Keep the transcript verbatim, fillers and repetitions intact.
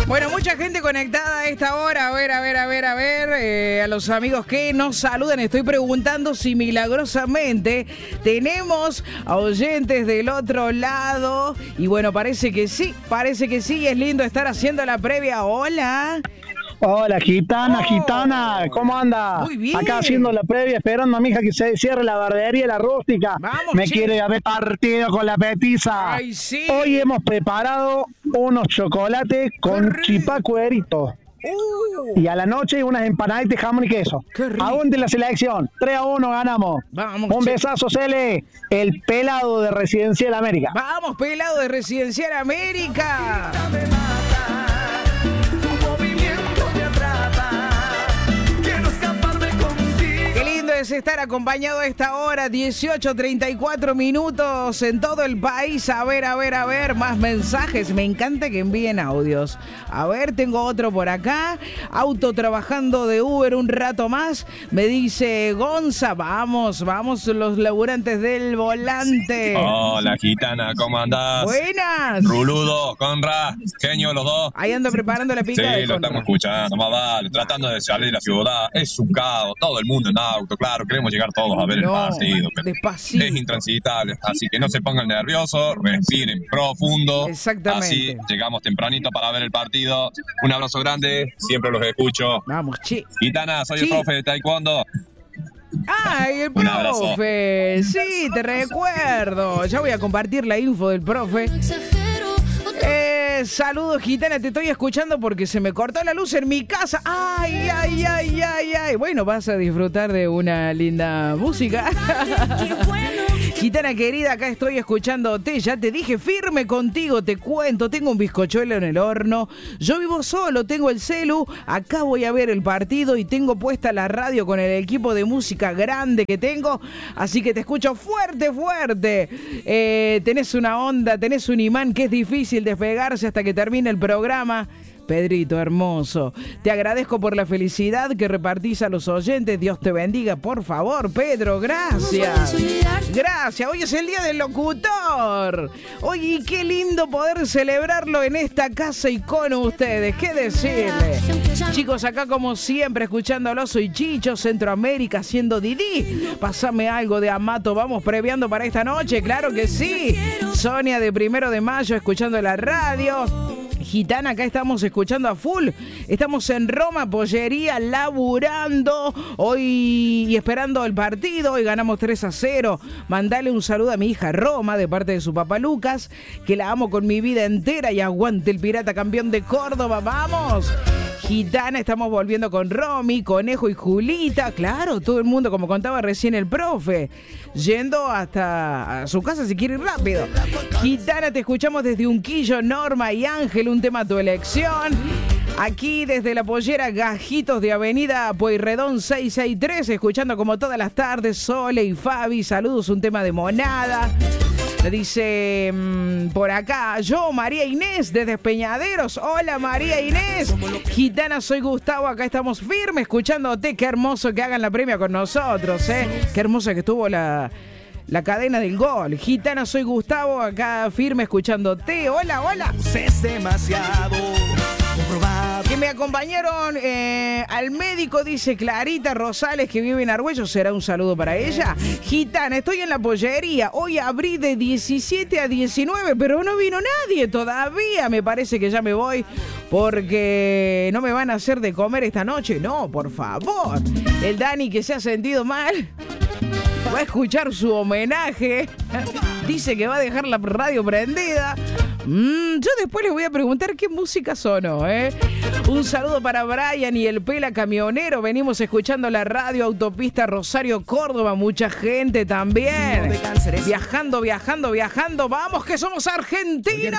Bueno, mucha gente conectada a esta hora. A ver, a ver, a ver, a ver. Eh, a los amigos que nos saludan. Estoy preguntando si milagrosamente tenemos a oyentes del otro lado. Y bueno, parece que sí, parece que sí. Es lindo estar haciendo la previa. Hola. Hola, gitana, Oh, gitana, ¿cómo anda? muy bien. Acá haciendo la previa, esperando a mi hija que se cierre la barbería, la rústica. Vamos, Me che. quiere haber partido con la petiza. Ay, sí. Hoy hemos preparado unos chocolates con rico. chipá cuerito. Uh, Y a la noche unas empanaditas de jamón y queso. Qué rico. Aún de la selección, tres a uno ganamos. Vamos, Un che. besazo, Cele, el pelado de Residencial América. Vamos, pelado de Residencial América. Qué lindo es estar acompañado a esta hora, dieciocho treinta y cuatro minutos en todo el país. A ver, a ver, a ver, más mensajes. Me encanta que envíen audios. A ver, tengo otro por acá. Auto trabajando de Uber un rato más. Me dice Gonza, vamos, vamos los laburantes del volante. Hola, gitana, ¿cómo andás? Buenas. Ruludo, Conra, genio los dos. Ahí ando preparando la pica Sí, de lo Conra. estamos escuchando, más vale, tratando de salir de la ciudad. Es un caos, todo el mundo en auto, claro, queremos llegar todos a ver No, el partido. Pero despacito. es intransitable, así que no se pongan nerviosos, respiren profundo. Exactamente. Así llegamos tempranito para ver el partido. Un abrazo grande, siempre los escucho. Vamos, che. Gitana, soy Sí. el profe de taekwondo. ¡Ay, el Un abrazo. profe! Sí, te recuerdo. Ya voy a compartir la info del profe. Eh, saludos, gitana, te estoy escuchando porque se me cortó la luz en mi casa. ¡Ay, ay, ay, ay, ay! Bueno, vas a disfrutar de una linda música. Gitana querida, acá estoy escuchándote. Ya te dije, firme contigo, te cuento. Tengo un bizcochuelo en el horno. Yo vivo solo, tengo el celu. Acá voy a ver el partido y tengo puesta la radio con el equipo de música grande que tengo. Así que te escucho fuerte, fuerte. Eh, tenés una onda, tenés un imán que es difícil despegarse hasta que termine el programa. Pedrito, hermoso. Te agradezco por la felicidad que repartís a los oyentes. Dios te bendiga, por favor, Pedro. Gracias. Gracias. Hoy es el día del locutor. Oye, qué lindo poder celebrarlo en esta casa y con ustedes. ¿Qué decirle? Chicos, acá como siempre, escuchándolo, soy Chicho, Centroamérica, haciendo Didi. Pásame algo de Amato. Vamos previando para esta noche. Claro que sí. Sonia de Primero de Mayo, escuchando la radio. Gitana, acá estamos escuchando a full. Estamos en Roma, Pollería, laburando hoy y esperando el partido. Hoy ganamos tres a cero. Mandale un saludo a mi hija Roma de parte de su papá Lucas, que la amo con mi vida entera y aguante el Pirata campeón de Córdoba. ¡Vamos! Gitana, estamos volviendo con Romy, Conejo y Julita. Claro, todo el mundo, como contaba recién el profe, yendo hasta a su casa si quiere ir rápido. Gitana, te escuchamos desde Unquillo, Norma y Ángel, un tema a tu elección. Aquí desde la pollera Gajitos de Avenida Pueyrredón seiscientos sesenta y tres, escuchando como todas las tardes, Sole y Fabi. Saludos, un tema de Monada. Dice mmm, por acá, yo, María Inés, desde Peñaderos. Hola, María Inés. Gitana, soy Gustavo, acá estamos firmes escuchándote. Qué hermoso que hagan la premia con nosotros, ¿eh? Qué hermosa que estuvo la, la cadena del gol. Gitana, soy Gustavo, acá firme escuchándote. Hola, hola. Es demasiado comprobado. Que me acompañaron eh, al médico, dice Clarita Rosales, que vive en Argüello. Será un saludo para ella. Gitana, estoy en la pollería. Hoy abrí de diecisiete a diecinueve, pero no vino nadie todavía. Me parece que ya me voy porque no me van a hacer de comer esta noche. No, por favor. El Dani, que se ha sentido mal, va a escuchar su homenaje. Dice que va a dejar la radio prendida. Mm, yo después les voy a preguntar qué música sonó, ¿eh? Un saludo para Brian y el Pela Camionero. Venimos escuchando la radio Autopista Rosario Córdoba. Mucha gente también. Viajando, viajando, viajando. Vamos que somos argentinos.